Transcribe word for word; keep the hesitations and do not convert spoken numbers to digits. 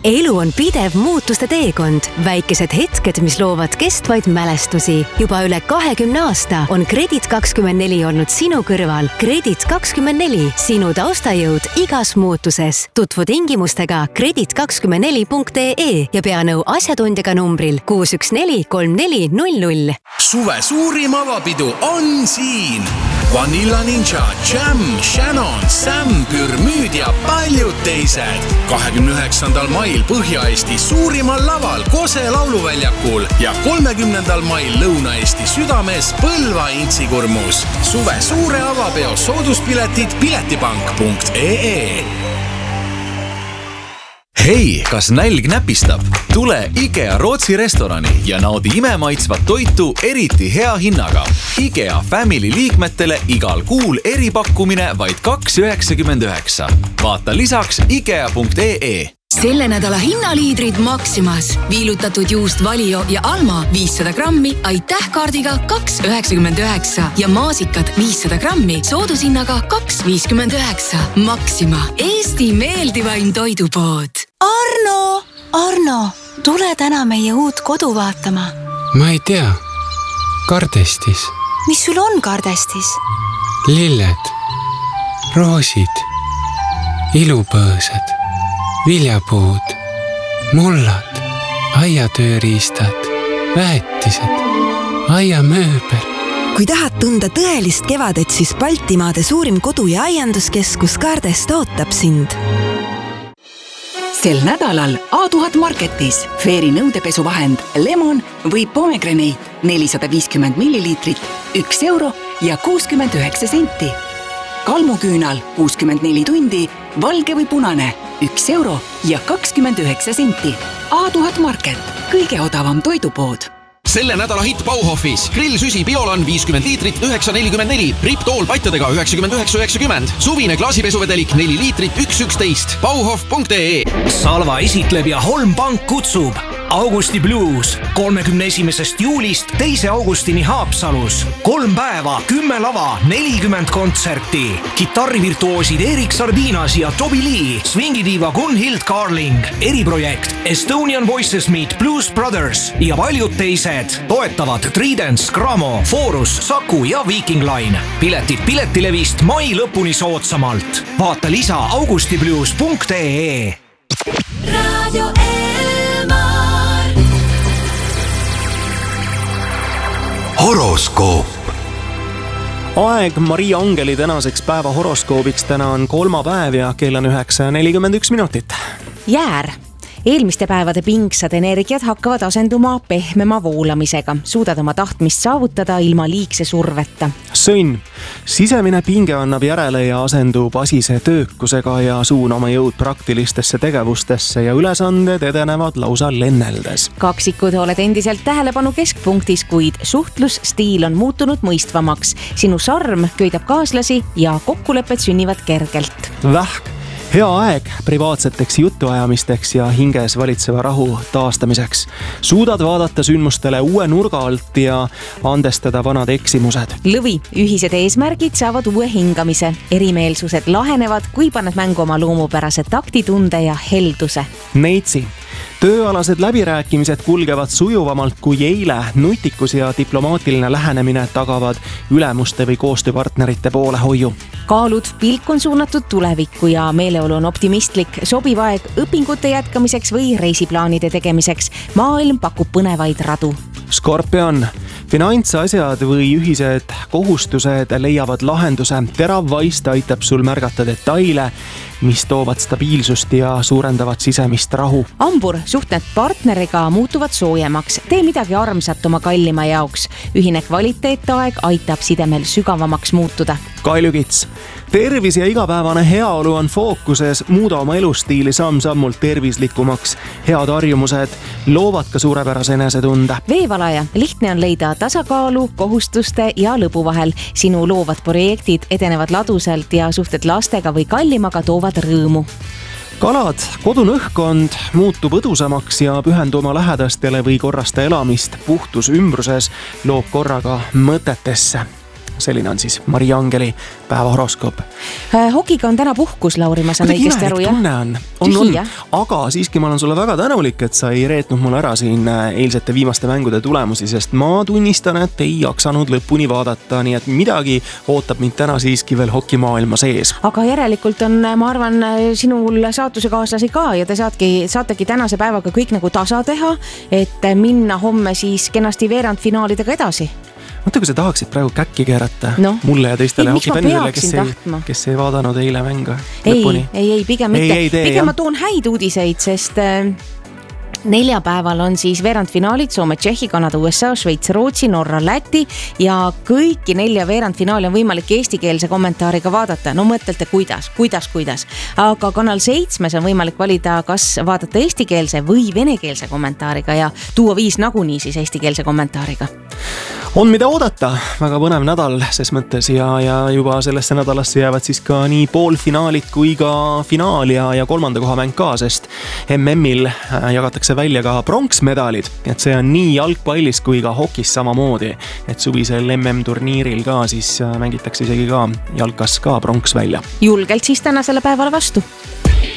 elu on pidev muutuste teekond. Väikesed hetked, mis loovad kestvaid mälestusi. Juba üle kahekümne aasta on Kredit kakskümmend neli olnud sinu kõrval. Kredit kakskümmend neli, sinu taustajõud igas muutuses. Tutvu tingimustega kredit kakskümmend neli punkt ee ja pea nõu asjatundjaga numbril kuus üks neli kolm neli null null. Suve suurim avapidu on siin. Vanilla Ninja, Jam, Shannon, Sam, Pürmüüd ja paljud teised. kahekümne üheksandal mail Põhja-Eesti suurimal laval Kose lauluväljakul ja kolmekümnendal mail Lõuna-Eesti südames Põlva Intsikurmus. Suve suure avapeo sooduspiletid piletipank punkt ee. Hei, kas nälg näpistab? Tule IKEA Rootsi restorani ja naudi imemaitsvat toitu eriti hea hinnaga. IKEA Family liikmetele igal kuul eripakkumine vaid kaks üheksakümmend üheksa. Vaata lisaks ikea punkt ee. Selle nädala hinnaliidrid Maximas. Viilutatud juust Valio ja Alma viissada grammi aitäh kaardiga kaks üheksakümmend üheksa ja maasikad viissada grammi soodushinnaga kaks viiskümmend üheksa. Maxima, Eesti meeldivaim toidupood. Arno, Arno, tule täna meie uut kodu vaatama. Ma ei tea. Kardestis. Mis sul on kardestis? Lilled, roosid, ilupõõsad, viljapuud, mullad, aiatööriistad, väetised, aiamööbel. Kui tahad tunda tõelist kevadet, siis Baltimaade suurim kodu- ja aianduskeskus Kardest ootab sind. Sel nädalal A tuhat Marketis Fairy nõudepesuvahend Lemon või Pomegranate nelisada viiskümmend milliliitrit, üks euro ja kuuskümmend üheksa senti. Kalmuküünal kuuskümmend neli tundi, valge või punane, üks euro ja kakskümmend üheksa senti. A tuhat Market, kõige odavam toidupood. Selle nädala hitt Bauhofis. Grillsüsi Biolan viiskümmend liitrit, üheksa nelikümmend neli. Riptool patjadega üheksakümmend üheksa üheksakümmend. Suvine klaasipesuvedelik neli liitrit, üks üksteist. Bauhof punkt ee. Salva esitleb ja Holm Pank kutsub. Augusti Blues kolmekümne esimesest juulist teise augustini Haapsalus. Kolm päeva, kümme lava, nelikümmend kontserti. Kitarrivirtuoosid Erik Sardinas ja Toby Lee. Swingidiiva Gunhild Carling. Eriprojekt Estonian Voices Meet Blues Brothers ja paljud teised. Toetavad Tridents, Gramo, Forus, Saku ja Viking Line. Piletid piletilevist mai lõpuni soodsamalt. Vaata lisa augustiblues punkt ee. Radio Elmar. Horoskoop. Aeg Maria Angeli tänaseks päeva horoskoobiks. Täna on kolmapäev ja kell on üheksa ja nelikümmend üks minutit. Jäär. Eelmiste päevade pingsad energiat hakkavad asenduma pehmema voolamisega. Suudad oma tahtmist saavutada ilma liigse surveta. Sõnn. Sisemine pinge annab järele ja asendub asise töökusega ja suuna oma jõud praktilistesse tegevustesse ja ülesanded edenevad lausa lenneldes. Kaksikud oled endiselt tähelepanu keskpunktis, kuid suhtlusstiil on muutunud mõistvamaks. Sinu sarm köidab kaaslasi ja kokkulepped sünnivad kergelt. Vähk. Hea aeg privaatseteks jutuajamisteks ja hinges valitseva rahu taastamiseks. Suudad vaadata sündmustele uue nurga alt ja andestada vanad eksimused. Lõvi, ühised eesmärgid saavad uue hingamise. Erimeelsused lahenevad, kui paned mängu oma loomupärase taktitunde ja helduse. Neitsi. Tööalased läbirääkimised kulgevad sujuvamalt kui eile. Nutikus ja diplomaatiline lähenemine tagavad ülemuste või koostööpartnerite poole hoiu. Kaalud, pilk on suunatud tulevikku ja meeleolu on optimistlik. Sobiv aeg õpingute jätkamiseks või reisiplaanide tegemiseks. Maailm pakub põnevaid radu. Skorpion. Finantsasjad või ühised kohustused leiavad lahenduse. Terav vaist aitab sul märgata detaile, mis toovad stabiilsust ja suurendavad sisemist rahu. Ambur, suhted partneriga muutuvad soojemaks. Tee midagi armsat oma kallima jaoks. Ühine kvaliteetaeg aitab sidemel sügavamaks muutuda. Kaljukits. Tervis ja igapäevane heaolu on fookuses. Muuda oma elustiili samm-sammult tervislikumaks. Head harjumused loovad ka suurepärase enesetunde. Veevalaja. Lihtne on leida tasakaalu, kohustuste ja lõbu vahel. Sinu loovad projektid edenevad ladusalt ja suhted lastega või kallimaga toovad rõõmu. Kalad, kodune õhkkond muutub õdusamaks ja pühenduma lähedastele või korrasta elamist puhtus ümbruses loob korraga mõtetesse. selline on siis Maria Angeli päevahoroskoop. Hokiga on täna puhkus, Lauri, ma saan õigesti aru, jah? tunne on, on, on, aga siiski ma olen sulle väga tänulik, et sa ei reetnud mulle ära siin eilsete viimaste mängude tulemusi, sest ma tunnistan, et ei jaksanud lõpuni vaadata, nii et midagi ootab mind täna siiski veel hokimaailma sees. Aga järelikult on, ma arvan, sinul saatusekaaslasi ka ja te saatki, saategi tänase päevaga kõik nagu tasa teha, et minna homme siis kenasti veerandfinaalidega edasi. Mõtle, kui sa tahaksid praegu käkki keerata no. mulle ja teistele hokifännidele, kes, kes ei vaadanud eile mängu lõpuni. Ei, ei, ei, pigem mitte. Ei, ei tee, pigem jah. Ma toon häid uudiseid, sest neljapäeval on siis veerandfinaalid Soome, Tšehhi, Kanada, U S A, Šveits, Rootsi, Norra, Läti ja kõiki nelja veerandfinaali on võimalik eestikeelse kommentaariga vaadata. No mõtlete, kuidas, kuidas, kuidas. Aga kanal seitsmes on võimalik valida, kas vaadata eestikeelse või venekeelse kommentaariga ja tuua viis nagunii siis eestikeelse kommentaariga. On mida oodata, väga põnev nädal ses mõttes ja, ja juba sellesse nädalasse jäävad siis ka nii poolfinaalid kui ka finaal ja, ja kolmanda koha mäng ka, sest M M-il jagatakse välja ka pronksmedalid, et see on nii jalgpallis kui ka hokis samamoodi, et suvisel M M-turniiril ka siis mängitakse isegi ka jalkas ka pronks välja. Julgelt siis tänasele päevale vastu.